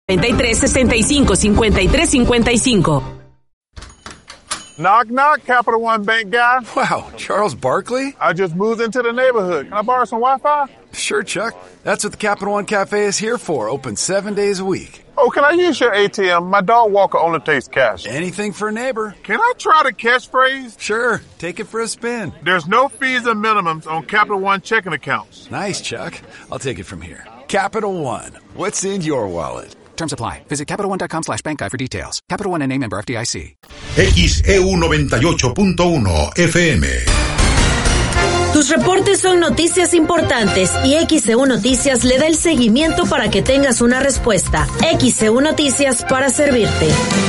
9365-5355. Knock, knock, Capital One Bank guy. Wow, Charles Barkley? I just moved into the neighborhood. Can I borrow some Wi-Fi? Sure, Chuck. That's what the Capital One Cafe is here for. Open 7 days a week. Oh, can I use your ATM? My dog walker only takes cash. Anything for a neighbor. Can I try the catchphrase? Sure, take it for a spin. There's no fees and minimums on Capital One checking accounts. Nice, Chuck. I'll take it from here. Capital One. What's in your wallet? Terms apply. Visit CapitalOne.com/bankguide for details. Capital One, N.A. member FDIC. XEU 98.1 FM. Tus reportes son noticias importantes y XEU Noticias le da el seguimiento para que tengas una respuesta. XEU Noticias para servirte.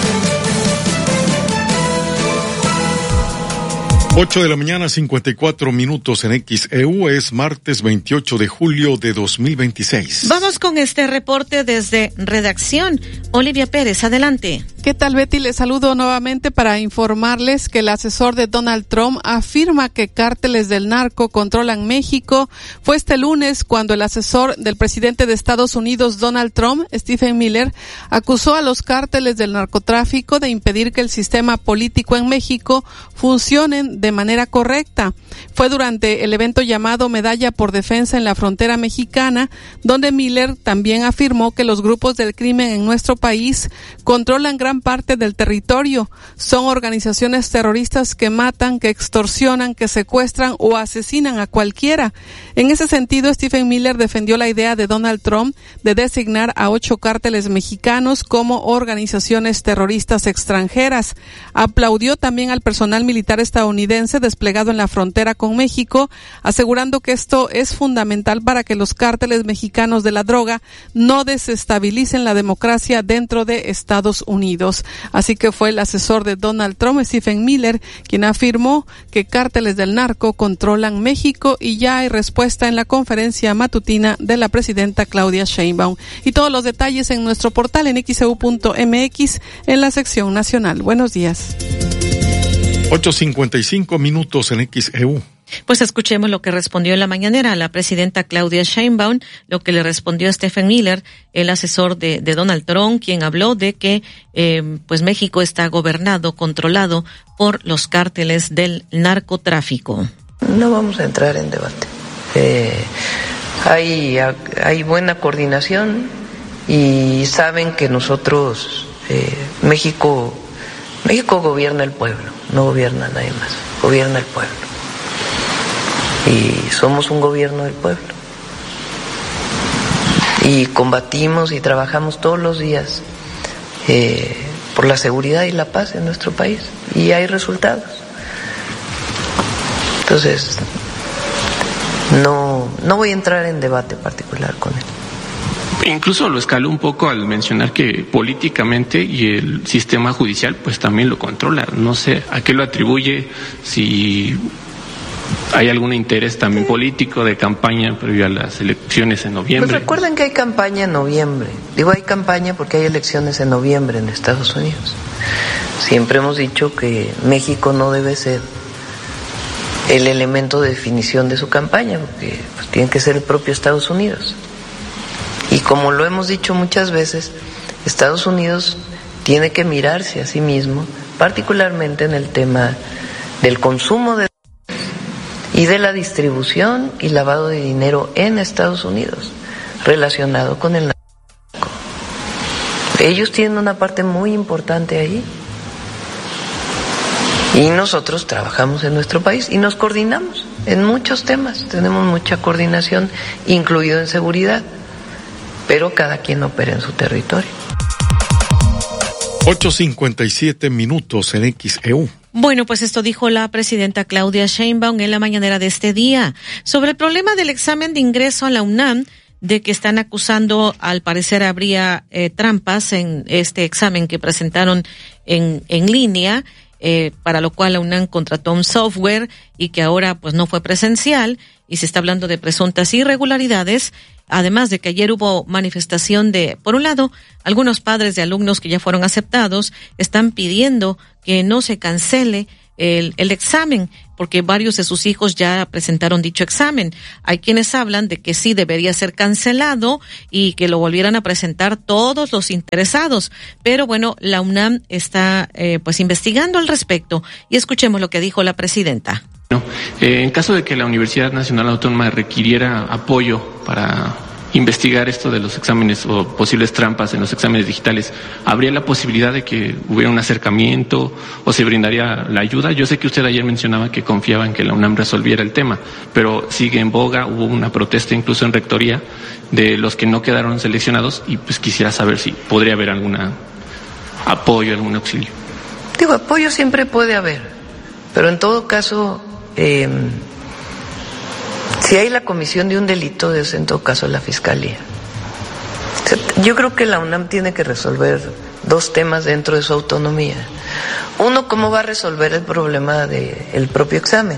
8 de la mañana, 54 minutos en XEU. Es martes 28 de julio de 2026. Vamos con este reporte desde redacción. Olivia Pérez, adelante. ¿Qué tal, Betty? Les saludo nuevamente para informarles que el asesor de Donald Trump afirma que cárteles del narco controlan México. Fue este lunes cuando el asesor del presidente de Estados Unidos, Donald Trump, Stephen Miller, acusó a los cárteles del narcotráfico de impedir que el sistema político en México funcione de manera correcta. Fue durante el evento llamado Medalla por Defensa en la Frontera Mexicana, donde Miller también afirmó que los grupos del crimen en nuestro país controlan gran parte del territorio. Son organizaciones terroristas que matan, que extorsionan, que secuestran o asesinan a cualquiera. En ese sentido, Stephen Miller defendió la idea de Donald Trump de designar a 8 cárteles mexicanos como organizaciones terroristas extranjeras. Aplaudió también al personal militar estadounidense desplegado en la frontera con México, asegurando que esto es fundamental para que los cárteles mexicanos de la droga no desestabilicen la democracia dentro de Estados Unidos. Así que fue el asesor de Donald Trump, Stephen Miller, quien afirmó que cárteles del narco controlan México, y ya hay respuesta en la conferencia matutina de la presidenta Claudia Sheinbaum. Y todos los detalles en nuestro portal en xeu.mx en la sección nacional. Buenos días. 8:55 minutos en XEU. Pues escuchemos lo que respondió en la mañanera a la presidenta Claudia Sheinbaum, lo que le respondió Stephen Miller, el asesor de Donald Trump, quien habló de que pues México está gobernado, controlado por los cárteles del narcotráfico. No vamos a entrar en debate. Hay buena coordinación y saben que nosotros, México gobierna el pueblo, no gobierna nadie más, gobierna el pueblo. Y somos un gobierno del pueblo. Y combatimos y trabajamos todos los días por la seguridad y la paz en nuestro país. Y hay resultados. Entonces, no voy a entrar en debate particular con él. Incluso lo escaló un poco al mencionar que políticamente y el sistema judicial pues también lo controla. No sé a qué lo atribuye, si hay algún interés también político de campaña previo a las elecciones en noviembre. Pues recuerden que hay campaña en noviembre. Digo, hay campaña porque hay elecciones en noviembre en Estados Unidos. Siempre hemos dicho que México no debe ser el elemento de definición de su campaña, porque pues tiene que ser el propio Estados Unidos. Y como lo hemos dicho muchas veces, Estados Unidos tiene que mirarse a sí mismo, particularmente en el tema del consumo de y de la distribución y lavado de dinero en Estados Unidos, relacionado con el narcotráfico. Ellos tienen una parte muy importante ahí. Y nosotros trabajamos en nuestro país y nos coordinamos en muchos temas. Tenemos mucha coordinación, incluido en seguridad, pero cada quien opera en su territorio. 8:57 minutos en XEU. Bueno, pues esto dijo la presidenta Claudia Sheinbaum en la mañanera de este día sobre el problema del examen de ingreso a la UNAM, de que están acusando, al parecer habría trampas en este examen que presentaron en línea, para lo cual la UNAM contrató un software y que ahora pues no fue presencial, y se está hablando de presuntas irregularidades. Además de que ayer hubo manifestación de, por un lado, algunos padres de alumnos que ya fueron aceptados están pidiendo que no se cancele el examen, porque varios de sus hijos ya presentaron dicho examen. Hay quienes hablan de que sí debería ser cancelado y que lo volvieran a presentar todos los interesados. Pero bueno, la UNAM está pues investigando al respecto, y escuchemos lo que dijo la presidenta. En caso de que la Universidad Nacional Autónoma requiriera apoyo para investigar esto de los exámenes o posibles trampas en los exámenes digitales, ¿habría la posibilidad de que hubiera un acercamiento o se brindaría la ayuda? Yo sé que usted ayer mencionaba que confiaba en que la UNAM resolviera el tema, pero sigue en boga, hubo una protesta incluso en rectoría de los que no quedaron seleccionados, y pues quisiera saber si podría haber algún apoyo, algún auxilio. Apoyo siempre puede haber, pero en todo caso, si hay la comisión de un delito, es en todo caso la Fiscalía. Yo creo que la UNAM tiene que resolver dos temas dentro de su autonomía. Uno, cómo va a resolver el problema del propio examen.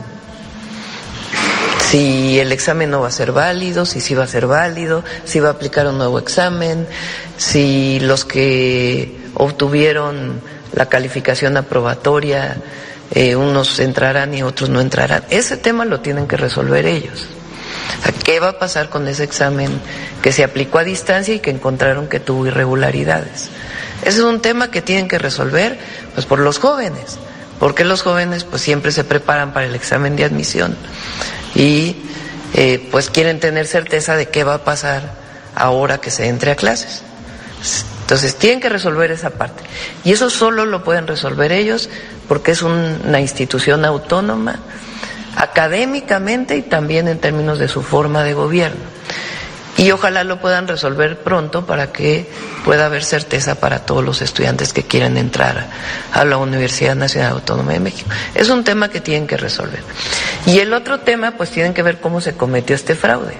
Si el examen no va a ser válido, si sí va a ser válido, si va a aplicar un nuevo examen, si los que obtuvieron la calificación aprobatoria, unos entrarán y otros no entrarán. Ese tema lo tienen que resolver ellos. ¿Qué va a pasar con ese examen que se aplicó a distancia y que encontraron que tuvo irregularidades? Ese es un tema que tienen que resolver, pues, por los jóvenes, porque los jóvenes pues siempre se preparan para el examen de admisión y pues quieren tener certeza de qué va a pasar ahora que se entre a clases. Entonces tienen que resolver esa parte, y eso solo lo pueden resolver ellos porque es una institución autónoma académicamente y también en términos de su forma de gobierno, y ojalá lo puedan resolver pronto para que pueda haber certeza para todos los estudiantes que quieran entrar a la Universidad Nacional Autónoma de México. Es un tema que tienen que resolver. Y el otro tema, pues tienen que ver cómo se cometió este fraude.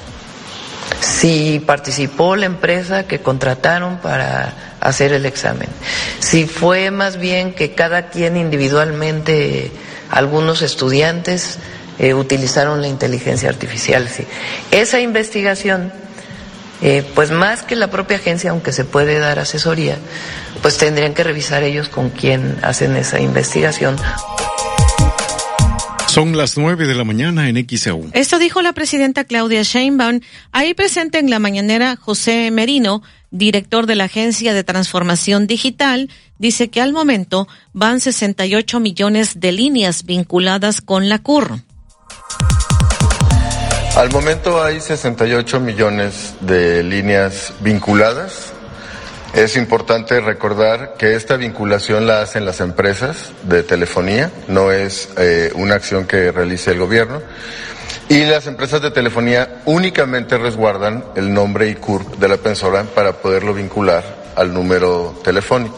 Si participó la empresa que contrataron para hacer el examen, si fue más bien que cada quien individualmente, algunos estudiantes utilizaron la inteligencia artificial. Sí. Esa investigación, pues más que la propia agencia, aunque se puede dar asesoría, pues tendrían que revisar ellos con quién hacen esa investigación. Son las 9 de la mañana en XEU. Esto dijo la presidenta Claudia Sheinbaum. Ahí presente en la mañanera José Merino, director de la Agencia de Transformación Digital, dice que al momento van 68 millones de líneas vinculadas con la CUR. Al momento hay 68 millones de líneas vinculadas. Es importante recordar que esta vinculación la hacen las empresas de telefonía, no es una acción que realice el gobierno. Y las empresas de telefonía únicamente resguardan el nombre y CURP de la persona para poderlo vincular al número telefónico.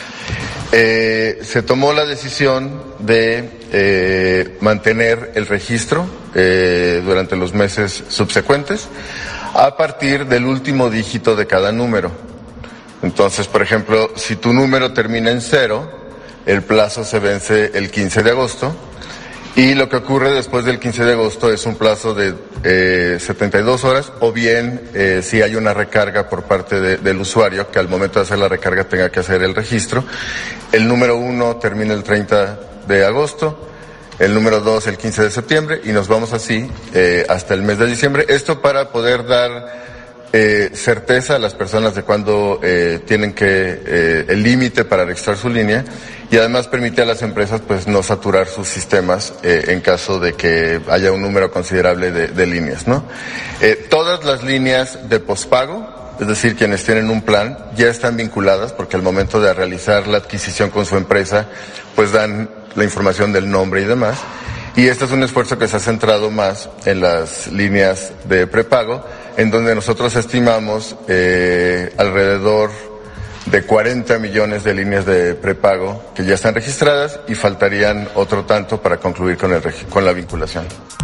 Se tomó la decisión de mantener el registro durante los meses subsecuentes a partir del último dígito de cada número. Entonces, por ejemplo, si tu número termina en 0, el plazo se vence el 15 de agosto y lo que ocurre después del 15 de agosto es un plazo de 72 horas o bien si hay una recarga por parte del usuario que al momento de hacer la recarga tenga que hacer el registro. El número 1 termina el 30 de agosto, el número 2 el 15 de septiembre y nos vamos así hasta el mes de diciembre. Esto para poder dar certeza a las personas de cuándo tienen que el límite para registrar su línea y además permite a las empresas pues no saturar sus sistemas en caso de que haya un número considerable de líneas, ¿no? Todas las líneas de pospago, es decir, quienes tienen un plan, ya están vinculadas porque al momento de realizar la adquisición con su empresa pues dan la información del nombre y demás. Y este es un esfuerzo que se ha centrado más en las líneas de prepago, en donde nosotros estimamos alrededor de 40 millones de líneas de prepago que ya están registradas y faltarían otro tanto para concluir con la vinculación.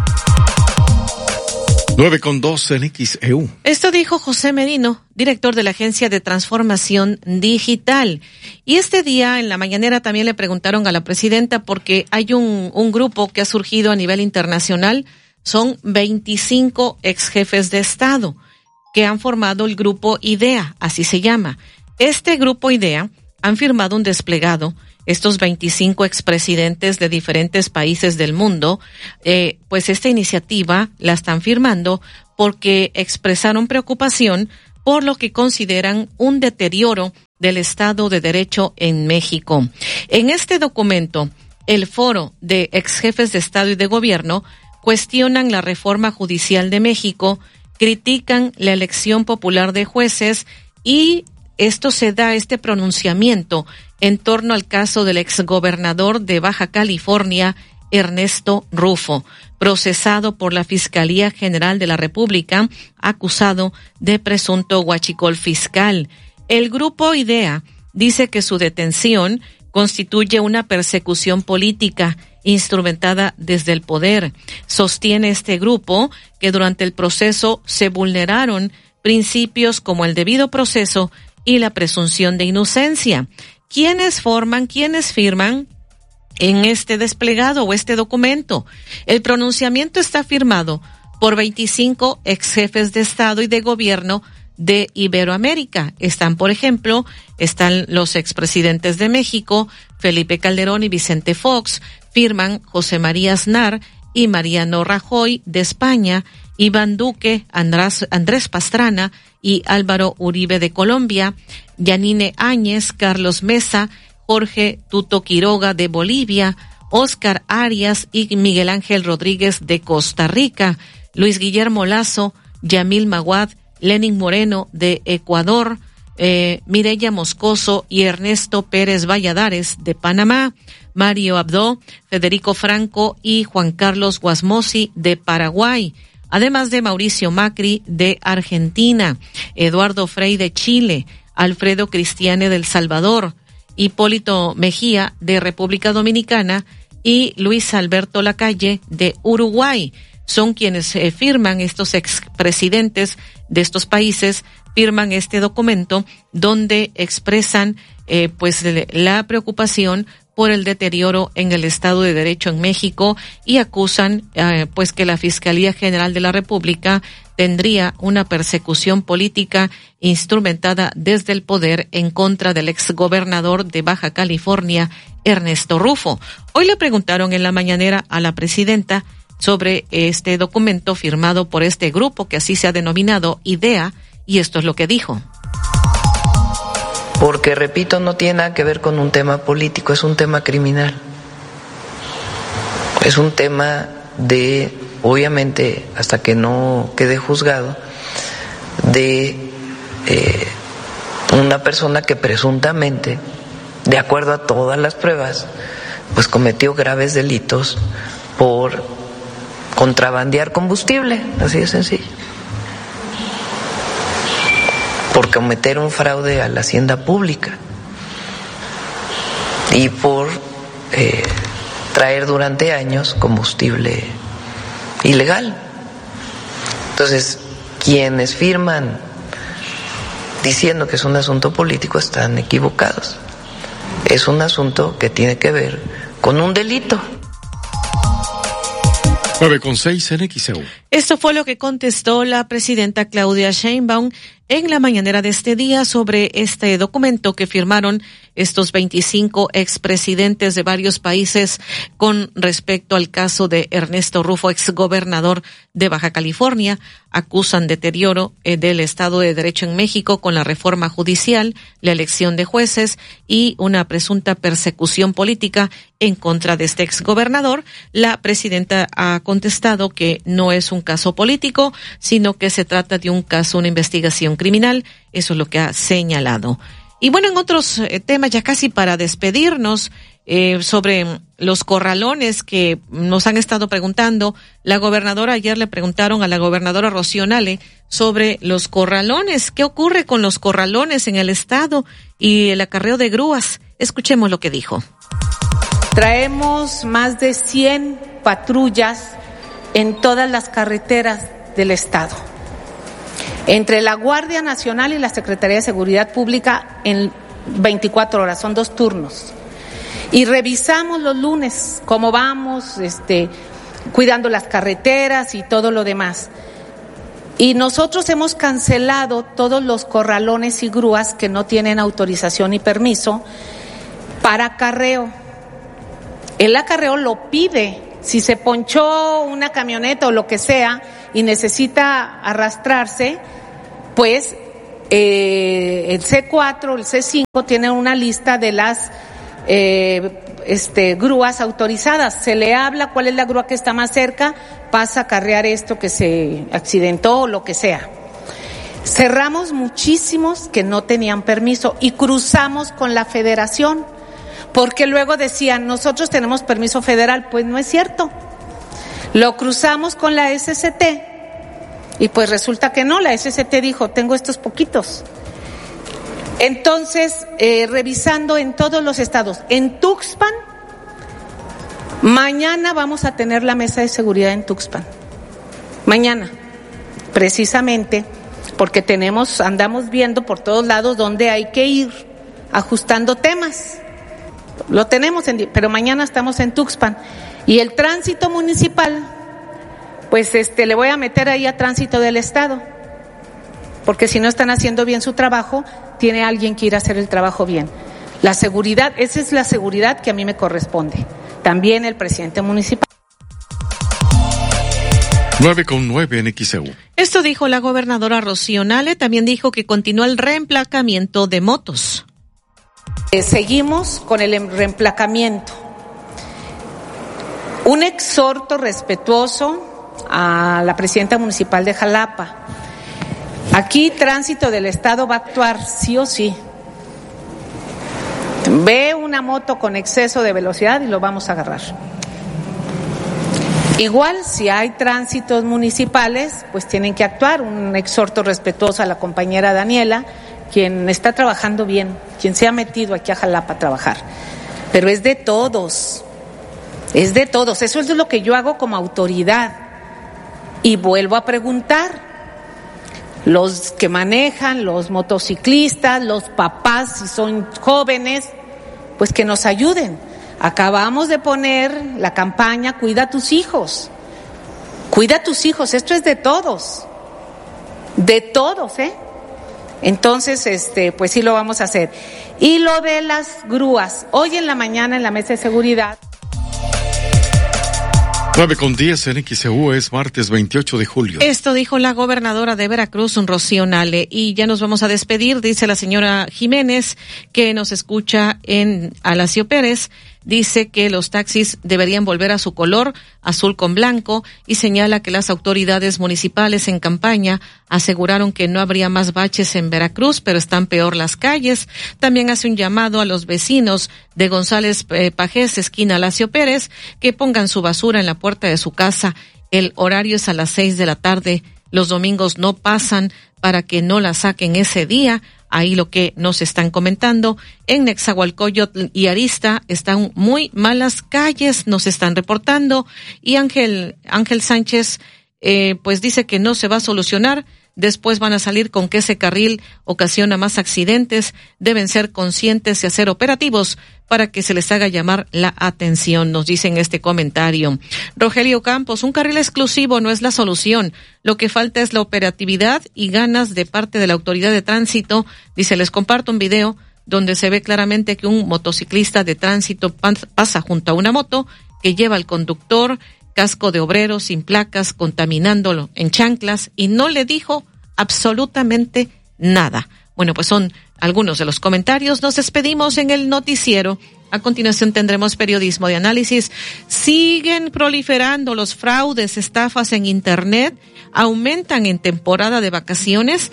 9:02 en XEU. Esto dijo José Merino, director de la Agencia de Transformación Digital. Y este día en la mañanera también le preguntaron a la presidenta porque hay un grupo que ha surgido a nivel internacional. Son 25 ex jefes de Estado que han formado el grupo IDEA, así se llama. Este grupo IDEA han firmado un desplegado estos 25 expresidentes de diferentes países del mundo, pues esta iniciativa la están firmando porque expresaron preocupación por lo que consideran un deterioro del Estado de Derecho en México. En este documento, el Foro de Exjefes de Estado y de Gobierno cuestionan la reforma judicial de México, critican la elección popular de jueces y esto se da, este pronunciamiento, en torno al caso del exgobernador de Baja California, Ernesto Rufo, procesado por la Fiscalía General de la República, acusado de presunto huachicol fiscal. El grupo IDEA dice que su detención constituye una persecución política instrumentada desde el poder. Sostiene este grupo que durante el proceso se vulneraron principios como el debido proceso y la presunción de inocencia. ¿Quiénes firman en este desplegado o este documento? El pronunciamiento está firmado por 25 exjefes de Estado y de Gobierno de Iberoamérica. Están los expresidentes de México, Felipe Calderón y Vicente Fox. Firman José María Aznar y Mariano Rajoy de España, Iván Duque, Andrés Pastrana y Álvaro Uribe de Colombia, Yanine Áñez, Carlos Mesa, Jorge Tuto Quiroga de Bolivia, Óscar Arias y Miguel Ángel Rodríguez de Costa Rica, Luis Guillermo Lazo, Yamil Maguad, Lenín Moreno de Ecuador, Mireya Moscoso y Ernesto Pérez Valladares de Panamá, Mario Abdo, Federico Franco y Juan Carlos Guasmosi de Paraguay, además de Mauricio Macri de Argentina, Eduardo Frei de Chile, Alfredo Cristiane de El Salvador, Hipólito Mejía de República Dominicana y Luis Alberto Lacalle de Uruguay. Son quienes firman, estos expresidentes de estos países firman este documento donde expresan la preocupación por el deterioro en el Estado de Derecho en México y acusan que la Fiscalía General de la República tendría una persecución política instrumentada desde el poder en contra del exgobernador de Baja California, Ernesto Rufo. Hoy le preguntaron en la mañanera a la presidenta sobre este documento firmado por este grupo que así se ha denominado IDEA, y esto es lo que dijo. Porque, repito, no tiene nada que ver con un tema político, es un tema criminal. Es un tema de, obviamente, hasta que no quede juzgado, de una persona que presuntamente, de acuerdo a todas las pruebas, pues cometió graves delitos por contrabandear combustible, así de sencillo. Por cometer un fraude a la hacienda pública y por traer durante años combustible ilegal. Entonces, quienes firman diciendo que es un asunto político están equivocados. Es un asunto que tiene que ver con un delito. 9:06 en XEU. Esto fue lo que contestó la presidenta Claudia Sheinbaum en la mañanera de este día sobre este documento que firmaron estos 25 expresidentes de varios países con respecto al caso de Ernesto Rufo, exgobernador de Baja California. Acusan deterioro del Estado de Derecho en México con la reforma judicial, la elección de jueces y una presunta persecución política en contra de este exgobernador. La presidenta ha contestado que no es un caso político, sino que se trata de un caso, una investigación criminal. Eso es lo que ha señalado. Y bueno, en otros temas, ya casi para despedirnos, sobre los corralones que nos han estado preguntando, la gobernadora, ayer le preguntaron a la gobernadora Rocío Nale sobre los corralones. ¿Qué ocurre con los corralones en el estado y el acarreo de grúas? Escuchemos lo que dijo. Traemos más de 100 patrullas en todas las carreteras del estado. Entre la Guardia Nacional y la Secretaría de Seguridad Pública en 24 horas, son 2 turnos. Y revisamos los lunes cómo vamos, cuidando las carreteras y todo lo demás. Y nosotros hemos cancelado todos los corralones y grúas que no tienen autorización y permiso para acarreo. El acarreo lo pide. Si se ponchó una camioneta o lo que sea y necesita arrastrarse, pues el C4, el C5 tiene una lista de las grúas autorizadas. Se le habla cuál es la grúa que está más cerca, pasa a acarrear esto que se accidentó o lo que sea. Cerramos muchísimos que no tenían permiso y cruzamos con la federación, porque luego decían, nosotros tenemos permiso federal. Pues no es cierto. Lo cruzamos con la SCT y pues resulta que no, la SCT dijo, tengo estos poquitos. Entonces, revisando en todos los estados, en Tuxpan, mañana vamos a tener la mesa de seguridad en Tuxpan. Mañana, precisamente, porque andamos viendo por todos lados dónde hay que ir ajustando temas. Lo tenemos, pero mañana estamos en Tuxpan. Y el tránsito municipal, pues le voy a meter ahí a tránsito del estado, porque si no están haciendo bien su trabajo, tiene alguien que ir a hacer el trabajo bien. La seguridad, esa es la seguridad que a mí me corresponde. También el presidente municipal. 9:09 en XEU. Esto dijo la gobernadora Rocío Nale. También dijo que continúa el reemplacamiento de motos. Seguimos con el reemplacamiento. Un exhorto respetuoso a la presidenta municipal de Jalapa. Aquí Tránsito del Estado va a actuar sí o sí. Ve una moto con exceso de velocidad y lo vamos a agarrar. Igual, si hay tránsitos municipales, pues tienen que actuar. Un exhorto respetuoso a la compañera Daniela, quien está trabajando bien, quien se ha metido aquí a Jalapa a trabajar. Pero es de todos. Es de todos. Eso es lo que yo hago como autoridad. Y vuelvo a preguntar. Los que manejan, los motociclistas, los papás, si son jóvenes, pues que nos ayuden. Acabamos de poner la campaña Cuida a tus hijos. Cuida a tus hijos. Esto es de todos. De todos, Entonces, pues sí lo vamos a hacer. Y lo de las grúas. Hoy en la mañana en la mesa de seguridad. 9:10 en XEU, es martes 28 de julio. Esto dijo la gobernadora de Veracruz, Rocío Nale. Y ya nos vamos a despedir, dice la señora Jiménez, que nos escucha en Alacio Pérez. Dice que los taxis deberían volver a su color, azul con blanco, y señala que las autoridades municipales en campaña aseguraron que no habría más baches en Veracruz, pero están peor las calles. También hace un llamado a los vecinos de González Pajés, esquina Alacio Pérez, que pongan su basura en la puerta de su casa. El horario es a las 6 de la tarde. Los domingos no pasan para que no la saquen ese día. Ahí lo que nos están comentando. En Nezahualcóyotl y Arista están muy malas calles, nos están reportando. Y Ángel Sánchez, pues dice que no se va a solucionar. Después van a salir con que ese carril ocasiona más accidentes. Deben ser conscientes y hacer operativos para que se les haga llamar la atención, nos dicen este comentario. Rogelio Campos, un carril exclusivo no es la solución. Lo que falta es la operatividad y ganas de parte de la autoridad de tránsito. Dice, les comparto un video donde se ve claramente que un motociclista de tránsito pasa junto a una moto que lleva al conductor, casco de obrero sin placas, contaminándolo en chanclas, y no le dijo absolutamente nada. Bueno, pues son algunos de los comentarios. Nos despedimos en el noticiero. A continuación tendremos periodismo de análisis. Siguen proliferando los fraudes, estafas en Internet, aumentan en temporada de vacaciones,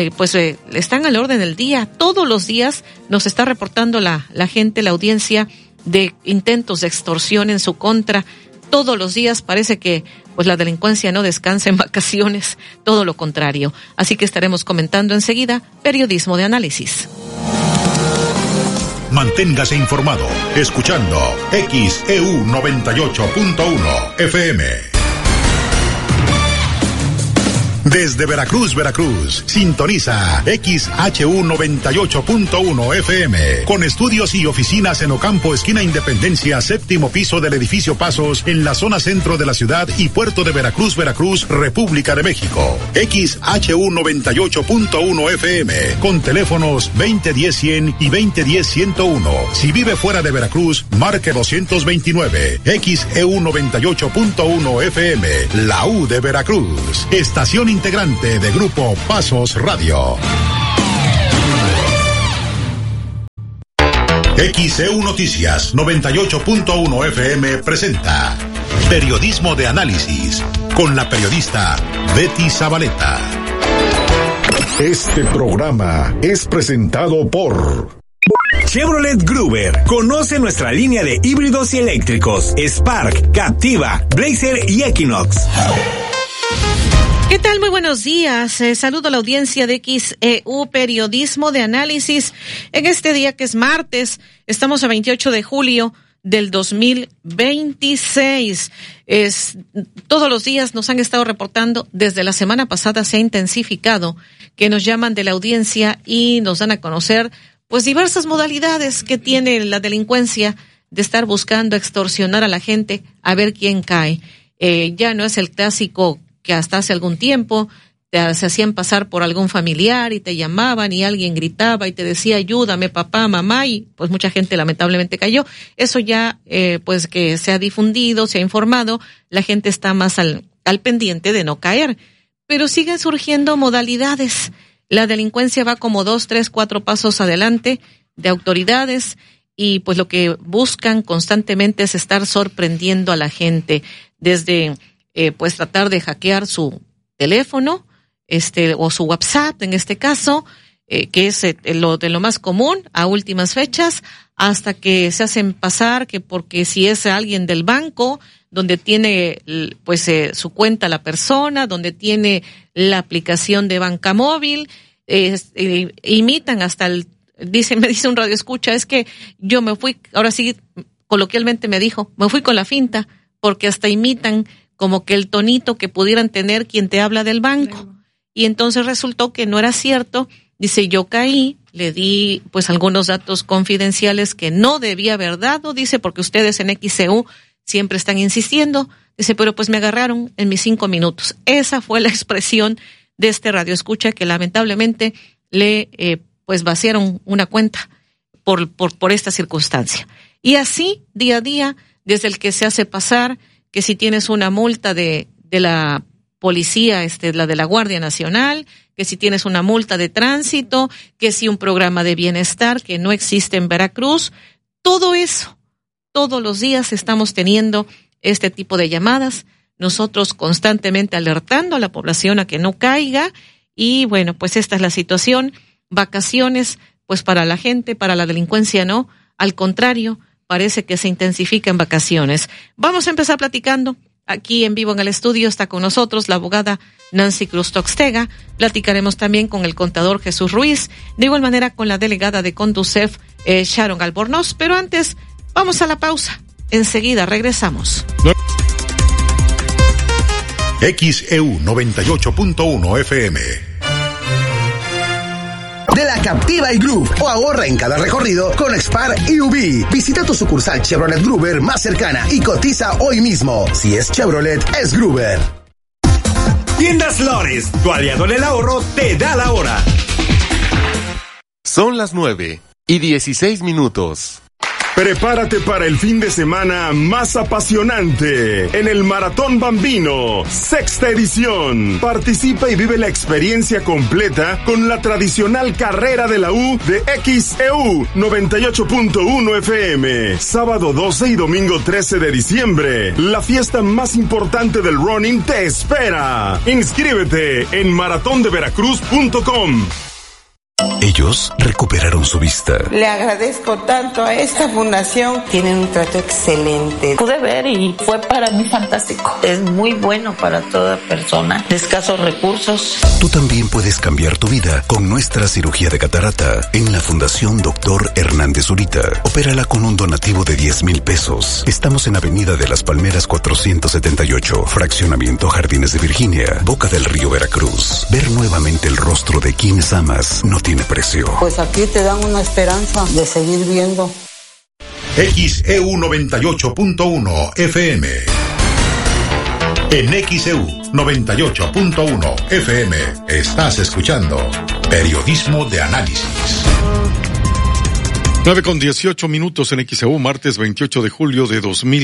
están al orden del día. Todos los días nos está reportando la gente, la audiencia, de intentos de extorsión en su contra. Todos los días parece que pues la delincuencia no descansa en vacaciones, todo lo contrario. Así que estaremos comentando enseguida periodismo de análisis. Manténgase informado escuchando XEU 98.1 FM. Desde Veracruz, Veracruz, sintoniza XHU 98.1 FM, con estudios y oficinas en Ocampo, esquina Independencia, séptimo piso del edificio Pasos, en la zona centro de la ciudad y puerto de Veracruz, Veracruz, República de México. XHU 98.1 FM, con teléfonos 2010-100 y 2010-101. Si vive fuera de Veracruz, marque 229. XEU 98.1 FM, la U de Veracruz. Estación integrante de Grupo Pasos Radio. XEU Noticias 98.1 FM presenta Periodismo de Análisis con la periodista Betty Zabaleta. Este programa es presentado por Chevrolet Gruber. Conoce nuestra línea de híbridos y eléctricos: Spark, Captiva, Blazer y Equinox. ¿Qué tal? Muy buenos días. Saludo a la audiencia de XEU Periodismo de Análisis. En este día que es martes, estamos a 28 de julio del 2026. Todos los días nos han estado reportando, desde la semana pasada se ha intensificado, que nos llaman de la audiencia y nos dan a conocer pues diversas modalidades que tiene la delincuencia de estar buscando extorsionar a la gente a ver quién cae. Ya no es el clásico que hasta hace algún tiempo se hacían pasar por algún familiar y te llamaban y alguien gritaba y te decía ayúdame papá, mamá, y pues mucha gente lamentablemente cayó. Eso ya pues que se ha difundido, se ha informado, la gente está más al pendiente de no caer, pero siguen surgiendo modalidades. La delincuencia va como 2, 3, 4 pasos adelante de autoridades y pues lo que buscan constantemente es estar sorprendiendo a la gente, desde pues tratar de hackear su teléfono, o su WhatsApp en este caso, que es lo de lo más común a últimas fechas, hasta que se hacen pasar que porque si es alguien del banco, donde tiene pues su cuenta la persona, donde tiene la aplicación de banca móvil, imitan hasta me dice un radioescucha, es que yo me fui, ahora sí, coloquialmente me dijo, me fui con la finta, porque hasta imitan como que el tonito que pudieran tener quien te habla del banco. Y entonces resultó que no era cierto. Dice, yo caí, le di pues algunos datos confidenciales que no debía haber dado, dice, porque ustedes en XEU siempre están insistiendo. Dice, pero pues me agarraron en mis 5 minutos. Esa fue la expresión de este radioescucha que lamentablemente le pues vaciaron una cuenta por esta circunstancia. Y así, día a día, desde el que se hace pasar que si tienes una multa de la policía, la de la Guardia Nacional, que si tienes una multa de tránsito, que si un programa de bienestar que no existe en Veracruz, todo eso, todos los días estamos teniendo este tipo de llamadas, nosotros constantemente alertando a la población a que no caiga, y bueno, pues esta es la situación. Vacaciones, pues para la gente, para la delincuencia no, al contrario, parece que se intensifica en vacaciones. Vamos a empezar platicando. Aquí en vivo en el estudio está con nosotros la abogada Nancy Cruz Toxtega. Platicaremos también con el contador Jesús Ruiz. De igual manera con la delegada de Conducef, Sharon Albornoz. Pero antes, vamos a la pausa. Enseguida regresamos. XEU 98.1 FM. De la Captiva y Group, o ahorra en cada recorrido con Spark y UV. Visita tu sucursal Chevrolet Gruber más cercana y cotiza hoy mismo. Si es Chevrolet, es Gruber. Tiendas Flores, tu aliado en el ahorro, te da la hora. Son las 9:16. Prepárate para el fin de semana más apasionante en el Maratón Bambino, 6ª edición. Participa y vive la experiencia completa con la tradicional carrera de la U de XEU 98.1 FM. Sábado 12 y domingo 13 de diciembre. La fiesta más importante del running te espera. Inscríbete en maratondeveracruz.com. Ellos recuperaron su vista. Le agradezco tanto a esta fundación. Tienen un trato excelente. Pude ver y fue para mí fantástico. Es muy bueno para toda persona de escasos recursos. Tú también puedes cambiar tu vida con nuestra cirugía de catarata en la Fundación Dr. Hernández Zurita. Opérala con un donativo de 10,000 pesos. Estamos en Avenida de las Palmeras 478, Fraccionamiento Jardines de Virginia, Boca del Río, Veracruz. Ver nuevamente el rostro de quienes amas no tiene precio. Pues aquí te dan una esperanza de seguir viendo. XEU 98.1 FM. En XEU 98.1 FM estás escuchando Periodismo de Análisis. 9:18 en XEU, martes 28 de julio de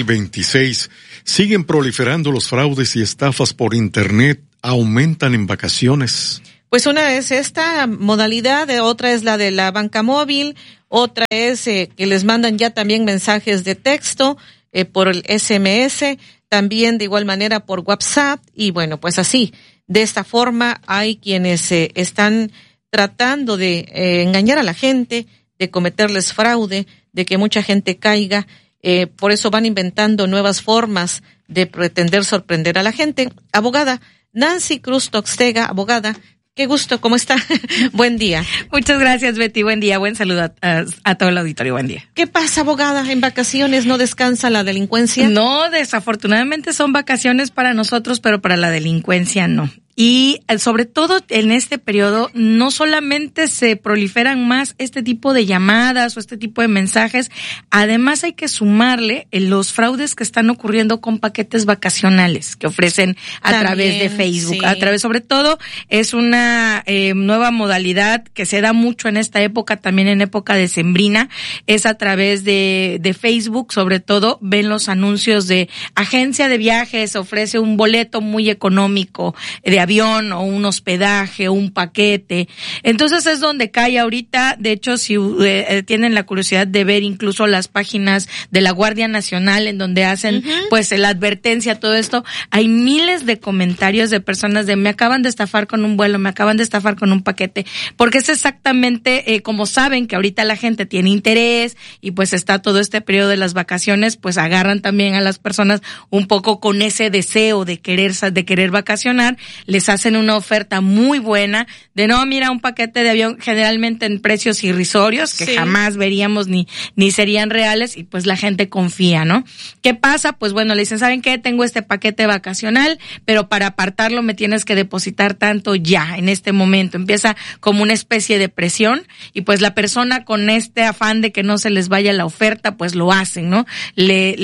2026. Siguen proliferando los fraudes y estafas por Internet. Aumentan en vacaciones. Pues una es esta modalidad, otra es la de la banca móvil, otra es que les mandan ya también mensajes de texto por el SMS, también de igual manera por WhatsApp, y bueno, pues así, de esta forma hay quienes están tratando de engañar a la gente, de cometerles fraude, de que mucha gente caiga, por eso van inventando nuevas formas de pretender sorprender a la gente. Abogada Nancy Cruz Toxtega, abogada, qué gusto, ¿cómo está? Buen día. Muchas gracias, Betty, buen día, buen saludo a todo el auditorio, buen día. ¿Qué pasa, abogada? ¿En vacaciones no descansa la delincuencia? No, desafortunadamente son vacaciones para nosotros, pero para la delincuencia no. Y sobre todo en este periodo no solamente se proliferan más este tipo de llamadas o este tipo de mensajes, además hay que sumarle los fraudes que están ocurriendo con paquetes vacacionales que ofrecen a través de Facebook. Sí. Sobre todo es una nueva modalidad que se da mucho en esta época, también en época decembrina, es a través de Facebook, sobre todo ven los anuncios de agencia de viajes, ofrece un boleto muy económico de avión o un hospedaje o un paquete. Entonces es donde cae ahorita. De hecho, si tienen la curiosidad de ver incluso las páginas de la Guardia Nacional en donde hacen pues la advertencia, todo esto, hay miles de comentarios de personas de me acaban de estafar con un vuelo, me acaban de estafar con un paquete, porque es exactamente como saben que ahorita la gente tiene interés y pues está todo este periodo de las vacaciones, pues agarran también a las personas un poco con ese deseo de querer vacacionar. Les hacen una oferta muy buena de no, mira, un paquete de avión generalmente en precios irrisorios que jamás veríamos ni serían reales, y pues la gente confía, ¿no? ¿Qué pasa? Pues bueno, le dicen, ¿saben qué? Tengo este paquete vacacional, pero para apartarlo me tienes que depositar tanto ya, en este momento. Empieza como una especie de presión y pues la persona con este afán de que no se les vaya la oferta, pues lo hacen, ¿no? Le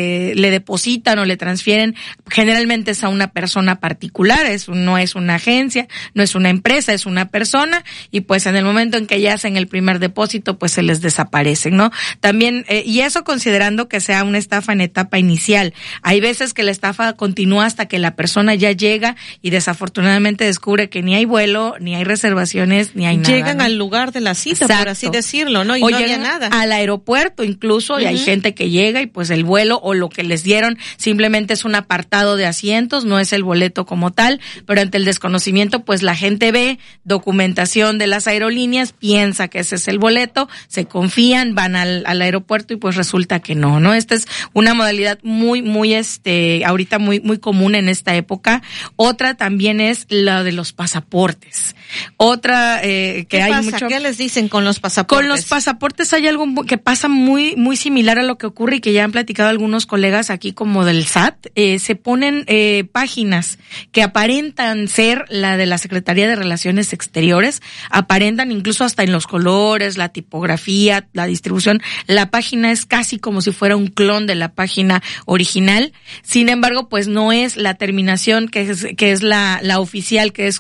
depositan o le transfieren, generalmente es a una persona particular, no es una agencia, no es una empresa, es una persona, y pues en el momento en que ya hacen el primer depósito, pues se les desaparecen, ¿no? También, y eso considerando que sea una estafa en etapa inicial. Hay veces que la estafa continúa hasta que la persona ya llega y desafortunadamente descubre que ni hay vuelo, ni hay reservaciones, ni hay nada. Llegan al lugar de la cita, por así decirlo, ¿no? Y o no había nada. Al aeropuerto incluso, y hay gente que llega y pues el vuelo o lo que les dieron simplemente es un apartado de asientos, no es el boleto como tal, pero ante el desconocimiento, pues la gente ve documentación de las aerolíneas, piensa que ese es el boleto, se confían, van al aeropuerto y pues resulta que no, ¿no? Esta es una modalidad muy ahorita muy común en esta época. Otra también es la de los pasaportes. Otra que ¿Qué hay pasa? mucho. ¿Qué les dicen con los pasaportes? Con los pasaportes hay algo que pasa muy similar a lo que ocurre y que ya han platicado algunos colegas aquí como del SAT. Se ponen páginas que aparentan ser la de la Secretaría de Relaciones Exteriores, aparentan incluso hasta en los colores, la tipografía, la distribución. La página es casi como si fuera un clon de la página original. Sin embargo, pues no es la terminación que es la oficial, que es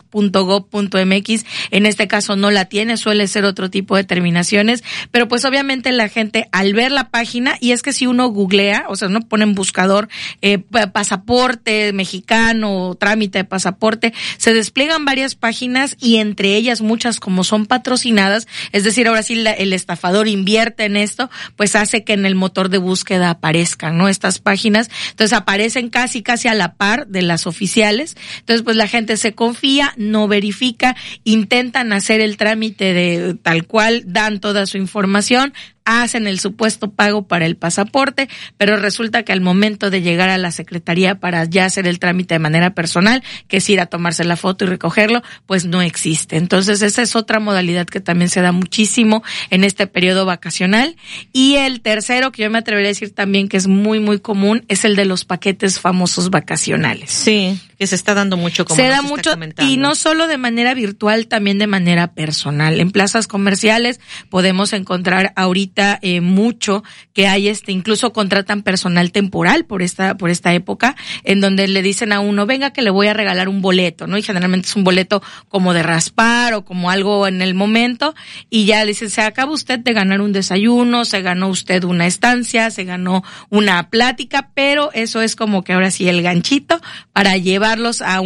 .gov.mx. En este caso no la tiene, suele ser otro tipo de terminaciones, pero pues obviamente la gente al ver la página, y es que si uno googlea, o sea, uno pone en buscador pasaporte mexicano, trámite de pasaporte pasaporte, se despliegan varias páginas y entre ellas muchas como son patrocinadas, es decir, ahora sí el estafador invierte en esto, pues hace que en el motor de búsqueda aparezcan, ¿no? Estas páginas, entonces aparecen casi a la par de las oficiales, entonces pues la gente se confía, no verifica, intentan hacer el trámite de tal cual, dan toda su información, hacen el supuesto pago para el pasaporte, pero resulta que al momento de llegar a la secretaría para ya hacer el trámite de manera personal, que es ir a tomarse la foto y recogerlo, pues no existe. Entonces esa es otra modalidad que también se da muchísimo en este periodo vacacional. Y el tercero, que yo me atrevería a decir también que es muy, muy común, es el de los paquetes famosos vacacionales. Sí, que se está dando mucho, como se da mucho, y no solo de manera virtual, también de manera personal. En plazas comerciales podemos encontrar ahorita mucho que hay incluso contratan personal temporal por esta época, en donde le dicen a uno, venga que le voy a regalar un boleto, ¿no? Y generalmente es un boleto como de raspar o como algo en el momento, y ya le dicen, se acaba usted de ganar un desayuno, se ganó usted una estancia, se ganó una plática, pero eso es como que ahora sí el ganchito para llevarlos a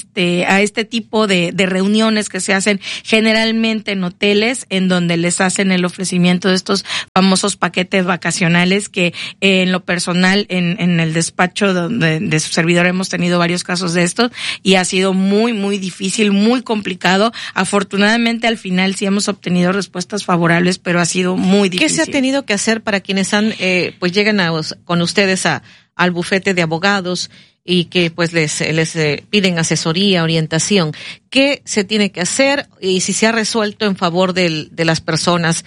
a este tipo de reuniones que se hacen generalmente en hoteles, en donde les hacen el ofrecimiento de estos famosos paquetes vacacionales que en lo personal en el despacho de su servidor hemos tenido varios casos de estos y ha sido muy, muy difícil, muy complicado. Afortunadamente al final sí hemos obtenido respuestas favorables, pero ha sido muy difícil. ¿Qué se ha tenido que hacer para quienes pues llegan con ustedes al bufete de abogados y que pues les piden asesoría, orientación? ¿Qué se tiene que hacer y si se ha resuelto en favor de las personas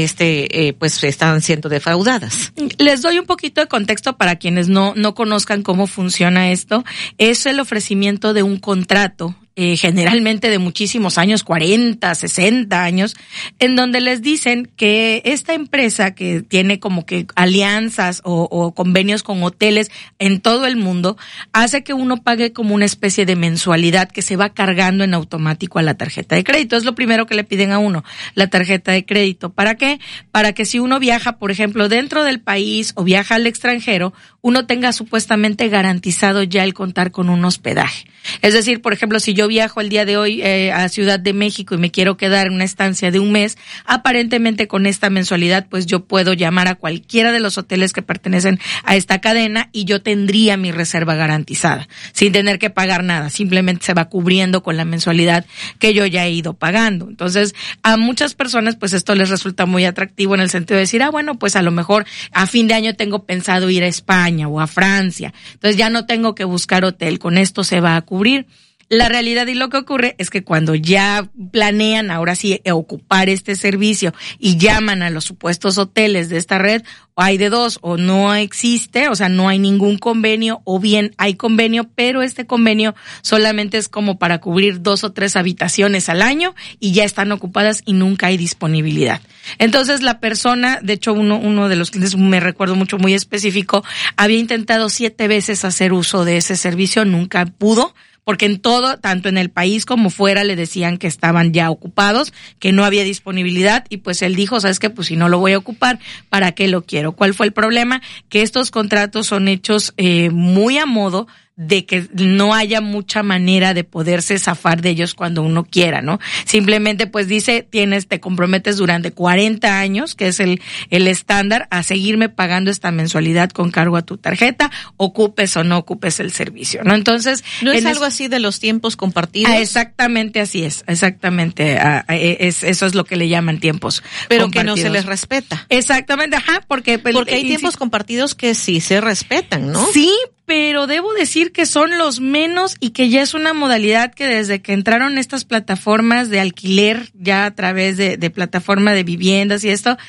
que pues están siendo defraudadas? Les doy un poquito de contexto para quienes no conozcan cómo funciona esto. Es el ofrecimiento de un contrato, generalmente de muchísimos años, 40, 60 años, en donde les dicen que esta empresa que tiene como que alianzas o convenios con hoteles en todo el mundo, hace que uno pague como una especie de mensualidad que se va cargando en automático a la tarjeta de crédito. Es lo primero que le piden a uno, la tarjeta de crédito. ¿Para qué? Para que si uno viaja, por ejemplo, dentro del país o viaja al extranjero, uno tenga supuestamente garantizado ya el contar con un hospedaje. Es decir, por ejemplo, si yo viajo el día de hoy a Ciudad de México y me quiero quedar en una estancia de un mes, aparentemente con esta mensualidad pues yo puedo llamar a cualquiera de los hoteles que pertenecen a esta cadena y yo tendría mi reserva garantizada, sin tener que pagar nada, simplemente se va cubriendo con la mensualidad que yo ya he ido pagando. Entonces, a muchas personas pues esto les resulta muy atractivo en el sentido de decir, bueno, pues a lo mejor a fin de año tengo pensado ir a España o a Francia, entonces ya no tengo que buscar hotel, con esto se va a cubrir. La realidad y lo que ocurre es que cuando ya planean ahora sí ocupar este servicio y llaman a los supuestos hoteles de esta red, o hay de dos, o no existe, o sea, no hay ningún convenio, o bien hay convenio, pero este convenio solamente es como para cubrir 2 o 3 habitaciones al año y ya están ocupadas y nunca hay disponibilidad. Entonces la persona, de hecho uno de los clientes, me recuerdo mucho, muy específico, había intentado 7 veces hacer uso de ese servicio, nunca pudo, porque en todo, tanto en el país como fuera, le decían que estaban ya ocupados, que no había disponibilidad, y pues él dijo, ¿sabes qué? Pues si no lo voy a ocupar, ¿para qué lo quiero? ¿Cuál fue el problema? Que estos contratos son hechos muy a modo de que no haya mucha manera de poderse zafar de ellos cuando uno quiera, ¿no? Simplemente pues dice, te comprometes durante 40 años, que es el estándar, a seguirme pagando esta mensualidad con cargo a tu tarjeta, ocupes o no ocupes el servicio, ¿no? Entonces, ¿no es algo así de los tiempos compartidos? Exactamente así es, exactamente, eso es lo que le llaman tiempos pero compartidos. Que no se les respeta. Exactamente, porque hay tiempos compartidos que sí se respetan, ¿no? Sí, pero debo decir que son los menos y que ya es una modalidad que desde que entraron estas plataformas de alquiler, ya a través de plataforma de viviendas y esto,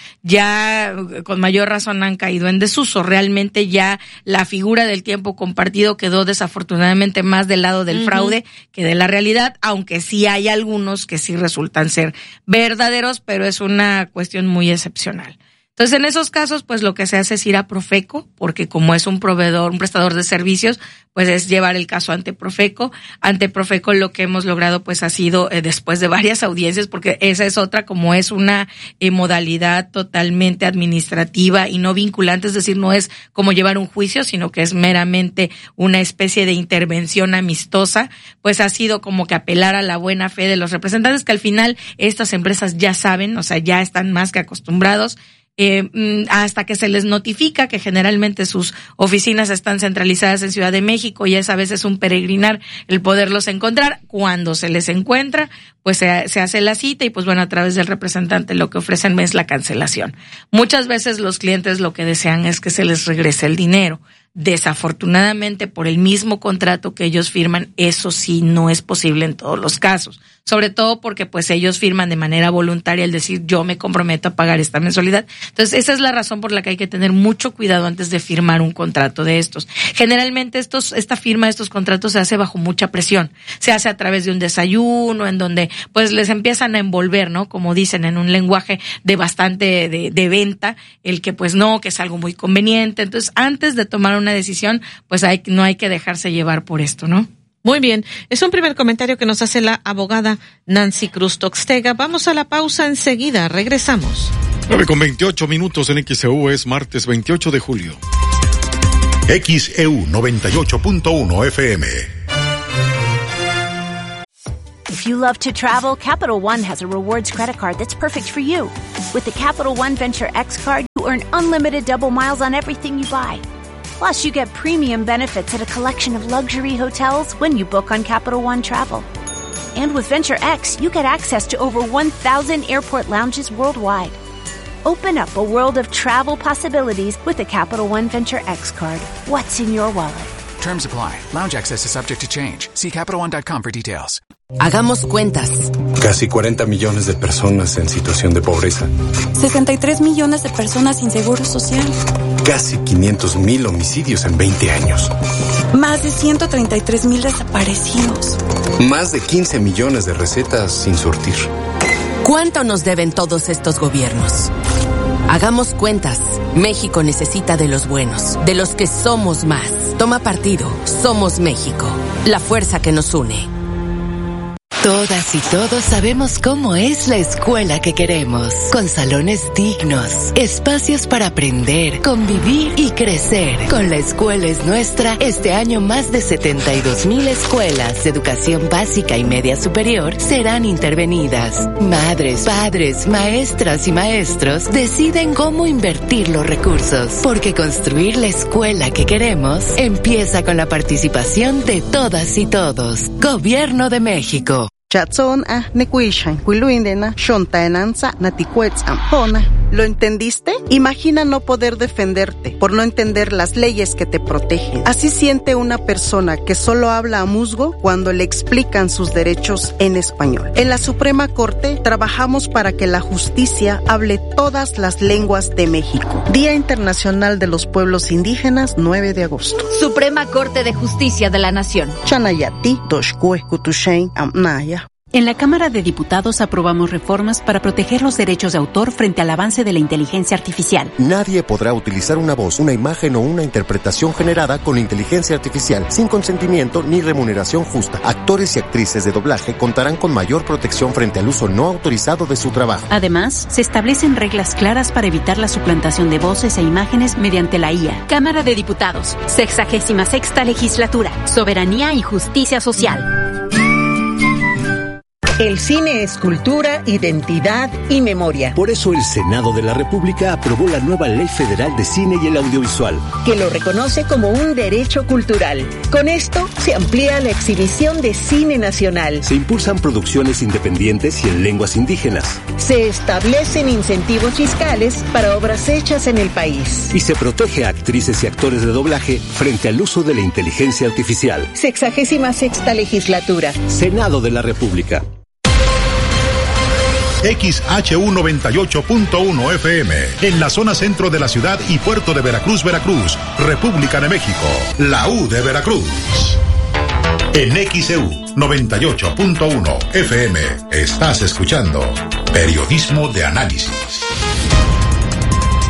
ya con mayor razón han caído en desuso. Realmente ya la figura del tiempo compartido quedó desafortunadamente más del lado del fraude que de la realidad, aunque sí hay algunos que sí resultan ser verdaderos, pero es una cuestión muy excepcional. Entonces, en esos casos, pues lo que se hace es ir a Profeco, porque como es un proveedor, un prestador de servicios, pues es llevar el caso ante Profeco. Ante Profeco lo que hemos logrado pues ha sido, después de varias audiencias, porque esa es otra, como es una modalidad totalmente administrativa y no vinculante, es decir, no es como llevar un juicio, sino que es meramente una especie de intervención amistosa, pues ha sido como que apelar a la buena fe de los representantes, que al final estas empresas ya saben, o sea, ya están más que acostumbrados, hasta que se les notifica, que generalmente sus oficinas están centralizadas en Ciudad de México y es a veces un peregrinar el poderlos encontrar. Cuando se les encuentra, pues se hace la cita y pues bueno, a través del representante lo que ofrecen es la cancelación. Muchas veces los clientes lo que desean es que se les regrese el dinero. Desafortunadamente, por el mismo contrato que ellos firman, eso sí no es posible en todos los casos. Sobre todo porque pues ellos firman de manera voluntaria el decir yo me comprometo a pagar esta mensualidad. Entonces esa es la razón por la que hay que tener mucho cuidado antes de firmar un contrato de estos. Generalmente esta firma de estos contratos se hace bajo mucha presión. Se hace a través de un desayuno en donde pues les empiezan a envolver, ¿no? Como dicen en un lenguaje de bastante de venta, el que pues no, que es algo muy conveniente. Entonces antes de tomar una decisión pues no hay que dejarse llevar por esto, ¿no? Muy bien, es un primer comentario que nos hace la abogada Nancy Cruz Toxtega. Vamos a la pausa, enseguida regresamos. 9:28 en XEU, es martes 28 de julio. XEU 98.1 FM. If you love to travel, Capital One has a rewards credit card that's perfect for you. With the Capital One Venture X card, you earn unlimited double miles on everything you buy. Plus, you get premium benefits at a collection of luxury hotels when you book on Capital One Travel. And with Venture X, you get access to over 1,000 airport lounges worldwide. Open up a world of travel possibilities with the Capital One Venture X card. What's in your wallet? Terms apply. Lounge access is subject to change. See CapitalOne.com for details. Hagamos cuentas. Casi 40 millones de personas en situación de pobreza. 63 millones de personas sin seguro social. Casi 500,000 homicidios en 20 años. Más de 133,000 desaparecidos. Más de 15 millones de recetas sin surtir. ¿Cuánto nos deben todos estos gobiernos? Hagamos cuentas. México necesita de los buenos, de los que somos más. Toma partido. Somos México. La fuerza que nos une. Todas y todos sabemos cómo es la escuela que queremos, con salones dignos, espacios para aprender, convivir y crecer. Con La Escuela es Nuestra, este año más de 72,000 escuelas de educación básica y media superior serán intervenidas. Madres, padres, maestras y maestros deciden cómo invertir los recursos, porque construir la escuela que queremos empieza con la participación de todas y todos. Gobierno de México. ¿Lo entendiste? Imagina no poder defenderte por no entender las leyes que te protegen. Así siente una persona que solo habla a musgo cuando le explican sus derechos en español. En la Suprema Corte trabajamos para que la justicia hable todas las lenguas de México. Día Internacional de los Pueblos Indígenas, 9 de agosto. Suprema Corte de Justicia de la Nación. Chanayati, Doshkue, Kutushain, Amnaya. En la Cámara de Diputados aprobamos reformas para proteger los derechos de autor frente al avance de la inteligencia artificial. Nadie podrá utilizar una voz, una imagen o una interpretación generada con inteligencia artificial sin consentimiento ni remuneración justa. Actores y actrices de doblaje contarán con mayor protección frente al uso no autorizado de su trabajo. Además, se establecen reglas claras para evitar la suplantación de voces e imágenes mediante la IA. Cámara de Diputados, 66ª Legislatura, Soberanía y Justicia Social. El cine es cultura, identidad y memoria. Por eso el Senado de la República aprobó la nueva Ley Federal de Cine y el Audiovisual, que lo reconoce como un derecho cultural. Con esto se amplía la exhibición de cine nacional. Se impulsan producciones independientes y en lenguas indígenas. Se establecen incentivos fiscales para obras hechas en el país. Y se protege a actrices y actores de doblaje frente al uso de la inteligencia artificial. 66ª Legislatura. Senado de la República. XHU 98.1 FM, en la zona centro de la ciudad y puerto de Veracruz, Veracruz, República de México, la U de Veracruz. En XEU 98.1 FM, estás escuchando Periodismo de Análisis.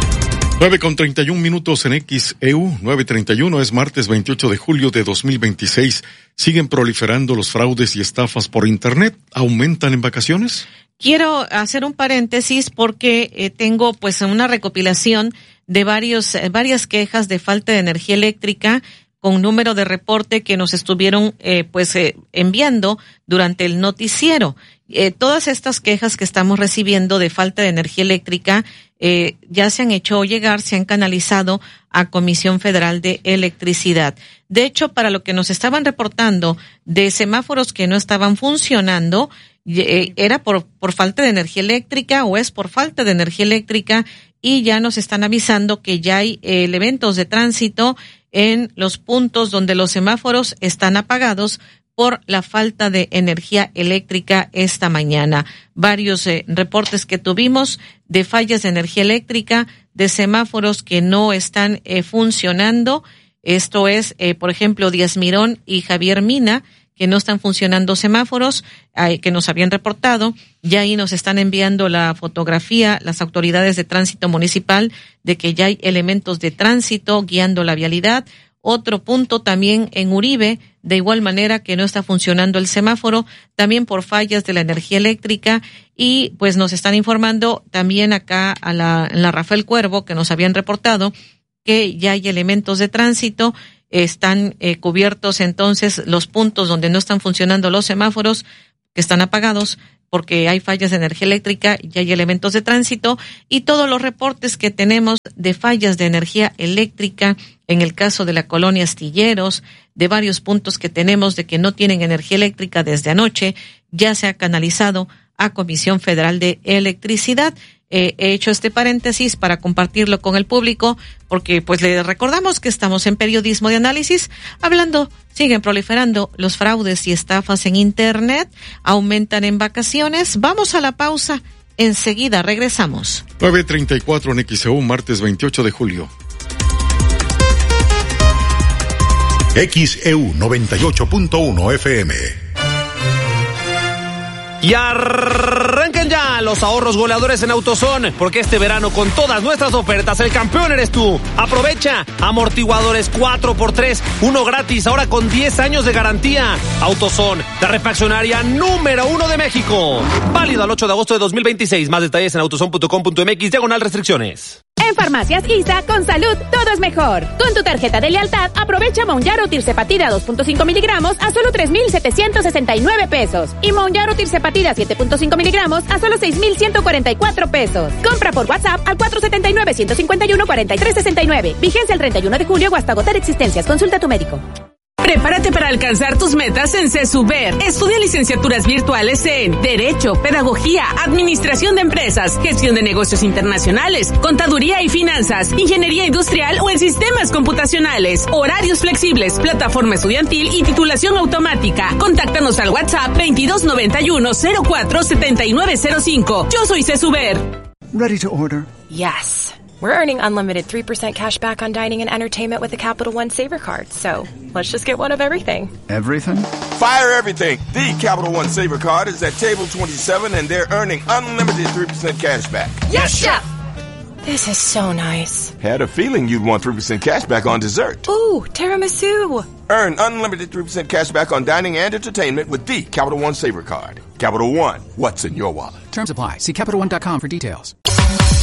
9:31 en XEU, 9:31, es martes 28 de julio de 2026. ¿Siguen proliferando los fraudes y estafas por Internet? ¿Aumentan en vacaciones? Quiero hacer un paréntesis porque tengo pues una recopilación de varias quejas de falta de energía eléctrica con número de reporte que nos estuvieron enviando durante el noticiero. Todas estas quejas que estamos recibiendo de falta de energía eléctrica ya se han hecho llegar, se han canalizado a Comisión Federal de Electricidad. De hecho, para lo que nos estaban reportando de semáforos que no estaban funcionando, era por falta de energía eléctrica o es por falta de energía eléctrica, y ya nos están avisando que ya hay elementos de tránsito en los puntos donde los semáforos están apagados por la falta de energía eléctrica esta mañana. Varios reportes que tuvimos de fallas de energía eléctrica, de semáforos que no están funcionando. Esto es, por ejemplo, Díaz Mirón y Javier Mina, que no están funcionando semáforos, que nos habían reportado. Ya ahí nos están enviando la fotografía las autoridades de tránsito municipal de que ya hay elementos de tránsito guiando la vialidad. Otro punto también en Uribe, de igual manera que no está funcionando el semáforo, también por fallas de la energía eléctrica, y pues nos están informando también acá en la Rafael Cuervo, que nos habían reportado que ya hay elementos de tránsito, están cubiertos entonces los puntos donde no están funcionando los semáforos, que están apagados porque hay fallas de energía eléctrica y hay elementos de tránsito, y todos los reportes que tenemos de fallas de energía eléctrica en el caso de la colonia Astilleros, de varios puntos que tenemos de que no tienen energía eléctrica desde anoche, ya se ha canalizado a Comisión Federal de Electricidad. He hecho este paréntesis para compartirlo con el público, porque pues le recordamos que estamos en periodismo de análisis, siguen proliferando los fraudes y estafas en Internet, aumentan en vacaciones. Vamos a la pausa, enseguida regresamos. 9:34 en XEU, martes 28 de julio. XEU 98.1 FM. Y arranquen ya los ahorros goleadores en AutoZone, porque este verano con todas nuestras ofertas el campeón eres tú. Aprovecha amortiguadores 4x3, uno gratis, ahora con 10 años de garantía. AutoZone, la refaccionaria número 1 de México. Válido al 8 de agosto de 2026. Más detalles en autozone.com.mx/restricciones. En Farmacias ISA, con salud, todo es mejor. Con tu tarjeta de lealtad, aprovecha Monjaro Tirzepatida 2.5 miligramos a solo 3,769 pesos. Y Monjaro Tirzepatida 7.5 miligramos a solo 6,144 pesos. Compra por WhatsApp al 479-151-4369. Vigencia el 31 de julio o hasta agotar existencias. Consulta a tu médico. Prepárate para alcanzar tus metas en CESUBER. Estudia licenciaturas virtuales en Derecho, Pedagogía, Administración de Empresas, Gestión de Negocios Internacionales, Contaduría y Finanzas, Ingeniería Industrial o en Sistemas Computacionales. Horarios flexibles, plataforma estudiantil y titulación automática. Contáctanos al WhatsApp 2291-047905. Yo soy CESUBER. Ready to order? Yes. We're earning unlimited 3% cash back on dining and entertainment with the Capital One Saver Card. So, let's just get one of everything. Everything? Fire everything! The Capital One Saver Card is at table 27 and they're earning unlimited 3% cash back. Yes, Chef! This is so nice. Had a feeling you'd want 3% cash back on dessert. Ooh, tiramisu! Earn unlimited 3% cash back on dining and entertainment with the Capital One Saver Card. Capital One, what's in your wallet? Terms apply. See CapitalOne.com for details.